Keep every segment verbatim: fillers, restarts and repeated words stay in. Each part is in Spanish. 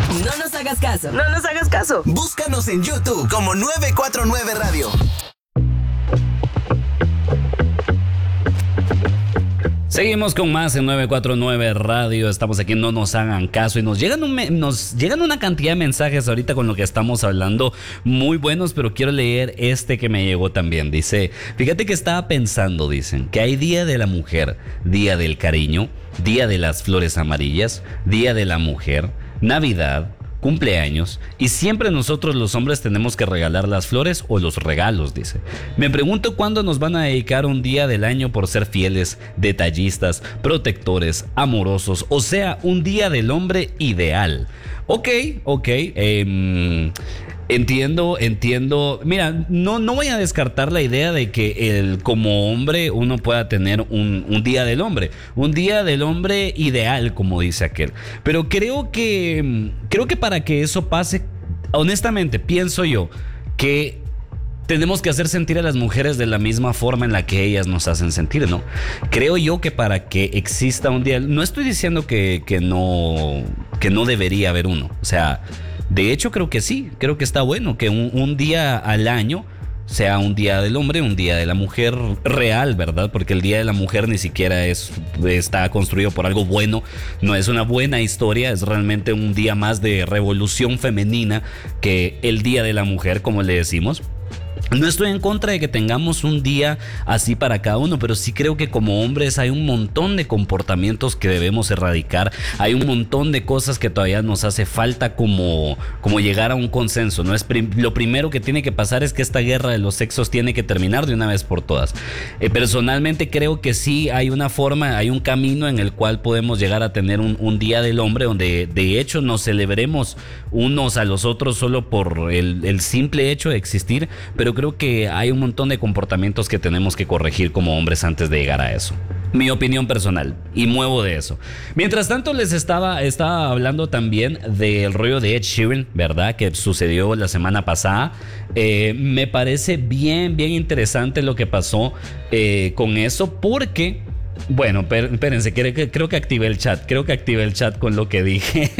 No nos hagas caso. No nos hagas caso. Búscanos en YouTube como nueve cuatro nueve Radio. Seguimos con más en nueve cuatro nueve Radio. Estamos aquí en No Nos Hagan Caso y nos llegan, un, nos llegan una cantidad de mensajes ahorita con lo que estamos hablando, muy buenos, pero quiero leer este que me llegó también. Dice, fíjate que estaba pensando, dicen, que hay Día de la Mujer, Día del Cariño, Día de las Flores Amarillas, Día de la Mujer, Navidad, cumpleaños, y siempre nosotros los hombres tenemos que regalar las flores o los regalos, dice. Me pregunto cuándo nos van a dedicar un día del año por ser fieles, detallistas, protectores, amorosos, o sea, un día del hombre ideal. Ok, ok, eh, entiendo, entiendo. Mira, no, no voy a descartar la idea de que el, como hombre uno pueda tener un, un día del hombre, un día del hombre ideal, como dice aquel. Pero creo que, creo que para que eso pase, honestamente, pienso yo que tenemos que hacer sentir a las mujeres de la misma forma en la que ellas nos hacen sentir, ¿no? Creo yo que para que exista un día, no estoy diciendo que, que, no, que no debería haber uno, o sea, de hecho creo que sí, creo que está bueno que un, un día al año sea un día del hombre, un día de la mujer real, ¿verdad? Porque el Día de la Mujer ni siquiera es, está construido por algo bueno, no es una buena historia, es realmente un día más de revolución femenina que el Día de la Mujer, como le decimos. No estoy en contra de que tengamos un día así para cada uno, pero sí creo que como hombres hay un montón de comportamientos que debemos erradicar, hay un montón de cosas que todavía nos hace falta como, como llegar a un consenso, ¿no? Es prim- lo primero que tiene que pasar es que esta guerra de los sexos tiene que terminar de una vez por todas. Eh, personalmente creo que sí hay una forma, hay un camino en el cual podemos llegar a tener un, un día del hombre donde de hecho nos celebremos unos a los otros solo por el, el simple hecho de existir, pero creo que hay un montón de comportamientos que tenemos que corregir como hombres antes de llegar a eso. Mi opinión personal, y muevo de eso. Mientras tanto les estaba, estaba hablando también del rollo de Ed Sheeran, ¿verdad? Que sucedió la semana pasada. Eh, me parece bien, bien interesante lo que pasó eh, con eso, porque... Bueno, espérense, creo que activé el chat, creo que activé el chat con lo que dije.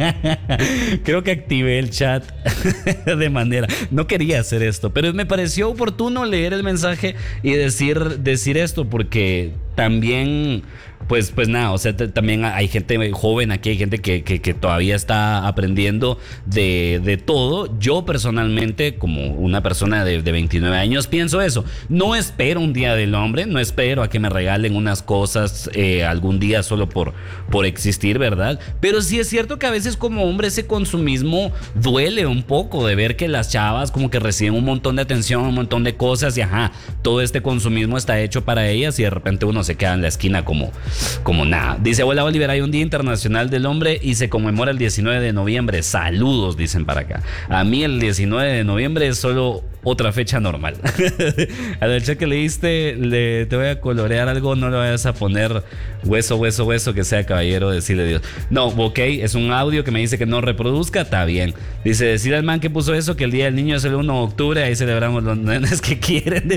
Creo que activé el chat de manera... No quería hacer esto, pero me pareció oportuno leer el mensaje y decir, decir esto porque también... Pues, pues nada, o sea, t- también hay gente joven aquí, hay gente que, que, que todavía está aprendiendo de, de todo. Yo personalmente, como una persona de, de veintinueve años, pienso eso. No espero un día del hombre, no espero a que me regalen unas cosas eh, algún día solo por, por existir, ¿verdad? Pero sí es cierto que a veces como hombre ese consumismo duele un poco de ver que las chavas como que reciben un montón de atención, un montón de cosas y ajá, todo este consumismo está hecho para ellas y de repente uno se queda en la esquina como... Como nada. Dice, hola Oliver, hay un Día Internacional del Hombre y se conmemora el diecinueve de noviembre. Saludos, dicen para acá. A mí el diecinueve de noviembre es solo otra fecha normal. Al chat que leíste, le, te voy a colorear algo, no le vayas a poner hueso, hueso, hueso, que sea caballero, decirle Dios. No, ok, es un audio que me dice que no reproduzca, está bien. Dice, decir al man que puso eso que el Día del Niño es el uno de octubre, ahí celebramos los nenes que quieren.